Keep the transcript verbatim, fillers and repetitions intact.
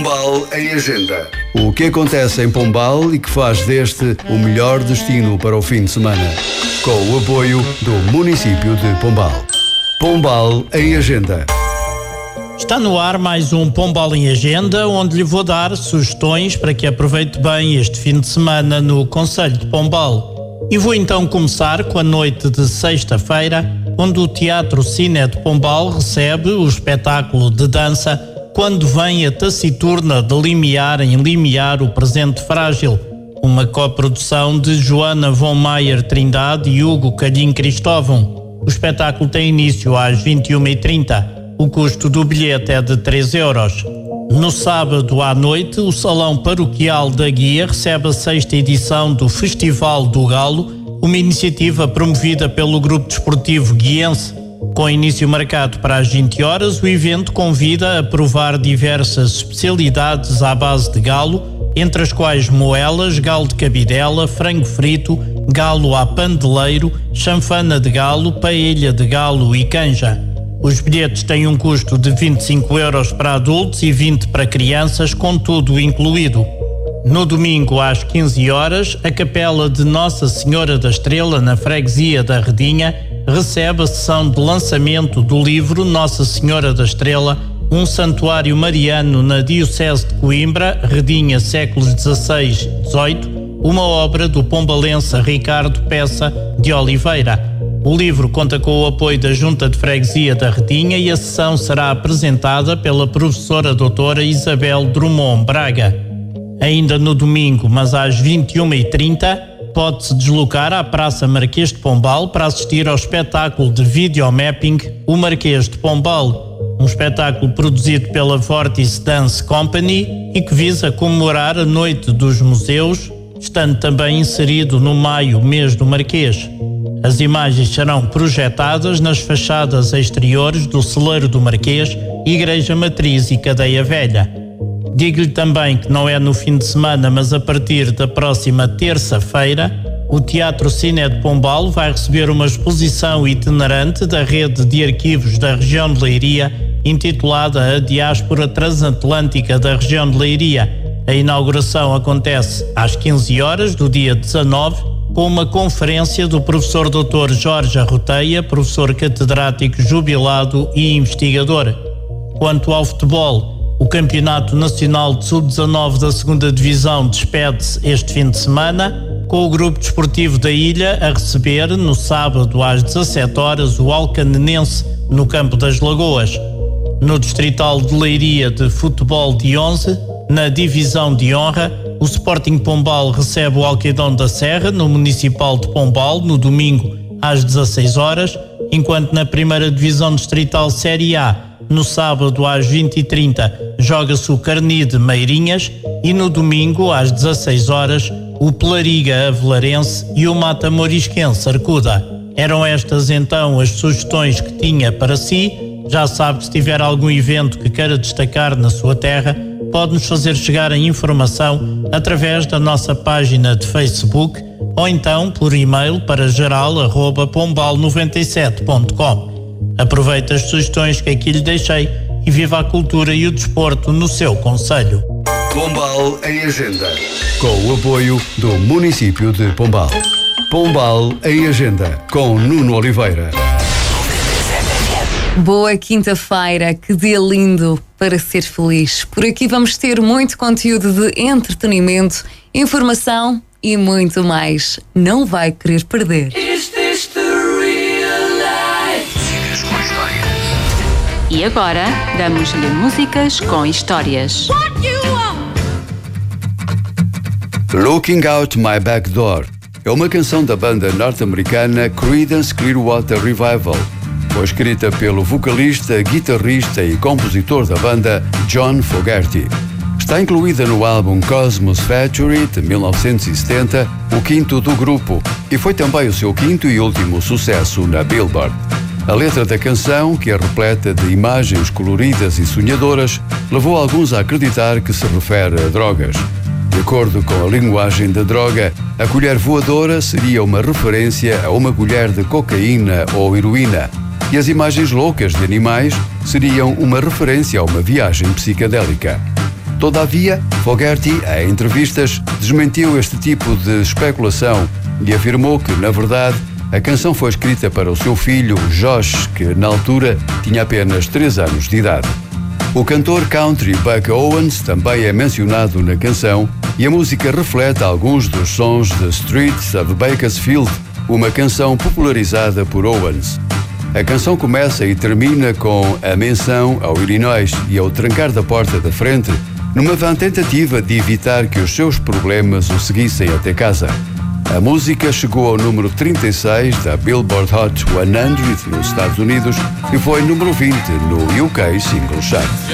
Pombal em Agenda. O que acontece em Pombal e que faz deste o melhor destino para o fim de semana. Com o apoio do município de Pombal. Pombal em Agenda. Está no ar mais um Pombal em Agenda, onde lhe vou dar sugestões para que aproveite bem este fim de semana no concelho de Pombal. E vou então começar com a noite de sexta-feira, onde o Teatro Cine de Pombal recebe o espetáculo de dança Quando Vem a Taciturna de Limiar em Limiar o Presente Frágil, uma coprodução de Joana von Maier Trindade e Hugo Calhinho Cristóvão. O espetáculo tem início às vinte e uma e trinta. O custo do bilhete é de três euros. No sábado à noite, o Salão Paroquial da Guia recebe a sexta edição do Festival do Galo, uma iniciativa promovida pelo Grupo Desportivo Guiense. Com início marcado para as vinte horas, o evento convida a provar diversas especialidades à base de galo, entre as quais moelas, galo de cabidela, frango frito, galo à pandeleiro, chanfana de galo, paella de galo e canja. Os bilhetes têm um custo de vinte e cinco euros para adultos e vinte para crianças, com tudo incluído. No domingo, às quinze horas, a Capela de Nossa Senhora da Estrela, na freguesia da Redinha, recebe a sessão de lançamento do livro Nossa Senhora da Estrela, um santuário mariano na Diocese de Coimbra, Redinha, séculos dezasseis e dezoito, uma obra do pombalense Ricardo Peça de Oliveira. O livro conta com o apoio da Junta de Freguesia da Redinha e a sessão será apresentada pela professora doutora Isabel Drummond Braga. Ainda no domingo, mas às vinte e uma e trinta, pode-se deslocar à Praça Marquês de Pombal para assistir ao espetáculo de videomapping O Marquês de Pombal, um espetáculo produzido pela Vortice Dance Company e que visa comemorar a Noite dos Museus, estando também inserido no maio, mês do Marquês. As imagens serão projetadas nas fachadas exteriores do Celeiro do Marquês, Igreja Matriz e Cadeia Velha. Digo-lhe também que não é no fim de semana, mas a partir da próxima terça-feira, o Teatro Cine de Pombal vai receber uma exposição itinerante da rede de arquivos da região de Leiria, intitulada A Diáspora Transatlântica da região de Leiria. A inauguração acontece às quinze horas do dia dezanove, com uma conferência do professor doutor Jorge Arroteia, professor catedrático jubilado e investigador. Quanto ao futebol, o Campeonato Nacional de sub dezanove da segunda Divisão despede-se este fim de semana, com o Grupo Desportivo da Ilha a receber, no sábado às dezassete horas, o Alcanenense, no Campo das Lagoas. No Distrital de Leiria de Futebol de onze, na Divisão de Honra, o Sporting Pombal recebe o Alqueidão da Serra, no Municipal de Pombal, no domingo às dezasseis horas, enquanto na Primeira Divisão Distrital Série A, no sábado às vinte e trinta, joga-se o Carni de Meirinhas e no domingo às dezasseis horas o Pelariga Avelarense e o Mata Morisquense Arcuda. Eram estas então as sugestões que tinha para si. Já sabe que se tiver algum evento que queira destacar na sua terra, pode-nos fazer chegar a informação através da nossa página de Facebook ou então por e-mail para geral arroba pombal noventa e sete ponto com. Aproveite as sugestões que aqui lhe deixei e viva a cultura e o desporto no seu concelho. Pombal em Agenda. Com o apoio do município de Pombal. Pombal em Agenda, com Nuno Oliveira. Boa quinta-feira, que dia lindo para ser feliz. Por aqui vamos ter muito conteúdo de entretenimento, informação e muito mais. Não vai querer perder. E agora, damos-lhe músicas com histórias. Looking Out My Back Door é uma canção da banda norte-americana Creedence Clearwater Revival. Foi escrita pelo vocalista, guitarrista e compositor da banda John Fogerty. Está incluída no álbum Cosmos Factory, de mil novecentos e setenta, o quinto do grupo, e foi também o seu quinto e último sucesso na Billboard. A letra da canção, que é repleta de imagens coloridas e sonhadoras, levou alguns a acreditar que se refere a drogas. De acordo com a linguagem da droga, a colher voadora seria uma referência a uma colher de cocaína ou heroína, e as imagens loucas de animais seriam uma referência a uma viagem psicadélica. Todavia, Fogerty, em entrevistas, desmentiu este tipo de especulação e afirmou que, na verdade, a canção foi escrita para o seu filho, Josh, que na altura tinha apenas três anos de idade. O cantor country Buck Owens também é mencionado na canção e a música reflete alguns dos sons de Streets of Bakersfield, uma canção popularizada por Owens. A canção começa e termina com a menção ao Illinois e ao trancar da porta da frente, numa vã tentativa de evitar que os seus problemas o seguissem até casa. A música chegou ao número trinta e seis da Billboard Hot cem nos Estados Unidos e foi número vinte no U K Single Chart.